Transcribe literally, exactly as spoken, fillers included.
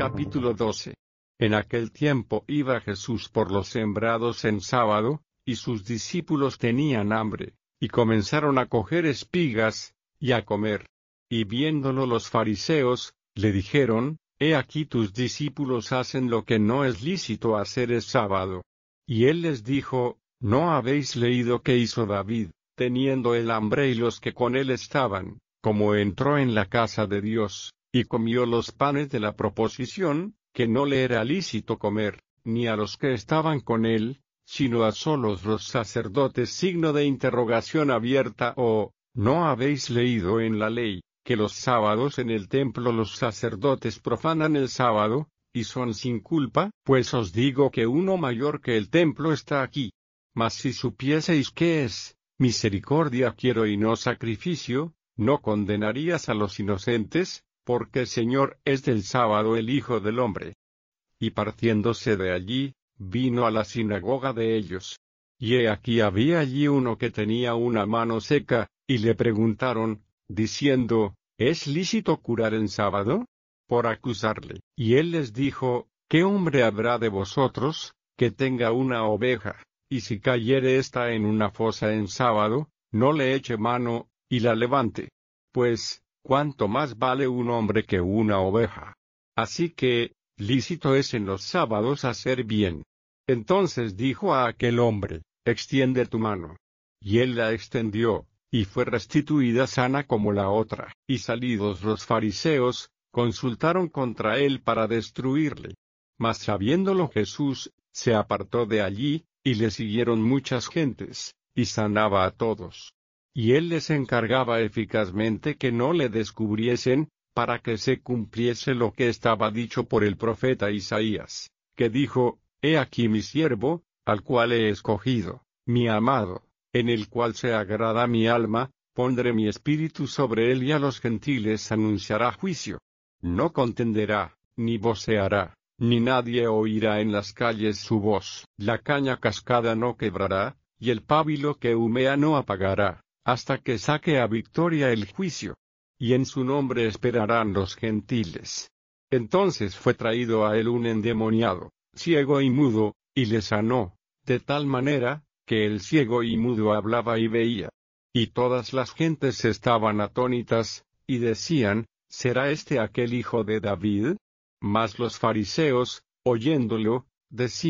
Capítulo doce. En aquel tiempo iba Jesús por los sembrados en sábado, y sus discípulos tenían hambre, y comenzaron a coger espigas, y a comer. Y viéndolo los fariseos, le dijeron: He aquí tus discípulos hacen lo que no es lícito hacer el sábado. Y él les dijo: ¿No habéis leído qué hizo David, teniendo el hambre y los que con él estaban, como entró en la casa de Dios, y comió los panes de la proposición, que no le era lícito comer, ni a los que estaban con él, sino a solos los sacerdotes? Signo de interrogación abierta. O, ¿no habéis leído en la ley, que los sábados en el templo los sacerdotes profanan el sábado, y son sin culpa? Pues os digo que uno mayor que el templo está aquí. Mas si supieseis qué es misericordia quiero y no sacrificio, no condenarías a los inocentes, porque el Señor es del sábado el Hijo del Hombre. Y partiéndose de allí, vino a la sinagoga de ellos. Y he aquí había allí uno que tenía una mano seca, y le preguntaron, diciendo: ¿Es lícito curar en sábado? Por acusarle. Y él les dijo: ¿Qué hombre habrá de vosotros, que tenga una oveja, y si cayere ésta en una fosa en sábado, no le eche mano, y la levante? Pues, ¿cuánto más vale un hombre que una oveja? Así que, lícito es en los sábados hacer bien. Entonces dijo a aquel hombre: Extiende tu mano. Y él la extendió, y fue restituida sana como la otra. Y salidos los fariseos, consultaron contra él para destruirle. Mas sabiéndolo Jesús, se apartó de allí, y le siguieron muchas gentes, y sanaba a todos. Y él les encargaba eficazmente que no le descubriesen, para que se cumpliese lo que estaba dicho por el profeta Isaías, que dijo: He aquí mi siervo, al cual he escogido, mi amado, en el cual se agrada mi alma, pondré mi espíritu sobre él, y a los gentiles anunciará juicio. No contenderá, ni voceará, ni nadie oirá en las calles su voz. La caña cascada no quebrará, y el pábilo que humea no apagará, hasta que saque a victoria el juicio. Y en su nombre esperarán los gentiles. Entonces fue traído a él un endemoniado, ciego y mudo, y le sanó, de tal manera, que el ciego y mudo hablaba y veía. Y todas las gentes estaban atónitas, y decían: ¿Será este aquel hijo de David? Mas los fariseos, oyéndolo, decían: